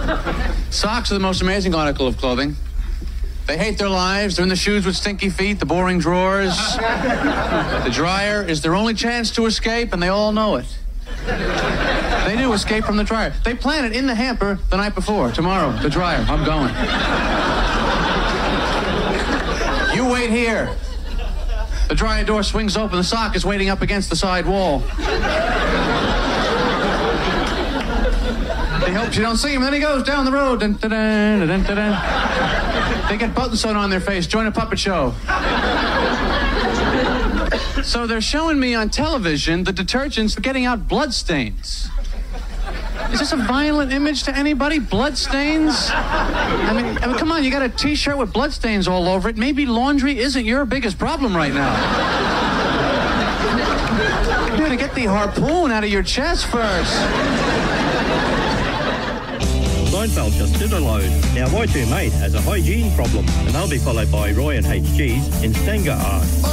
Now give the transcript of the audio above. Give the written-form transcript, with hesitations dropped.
Socks are the most amazing article of clothing. They hate their lives. They're in the shoes with stinky feet, the boring drawers. The dryer is their only chance to escape, and they all know it. They do escape from the dryer. They plan it in the hamper the night before. Tomorrow, the dryer. I'm going. You wait here. The dryer door swings open. The sock is waiting up against the side wall. He hopes you don't see him, then he goes down the road. Dun, dun, dun, dun, dun, dun. They get button sewn on their face. Join a puppet show. So they're showing me on television the detergents for getting out blood stains. Is this a violent image to anybody? Blood stains? I mean, come on, you got a T-shirt with blood stains all over it. Maybe laundry isn't your biggest problem right now. You gotta get the harpoon out of your chest first. Seinfeld just did a load. Now My Two Mate has a hygiene problem, and they'll be followed by Roy and HG's in Stanger Art.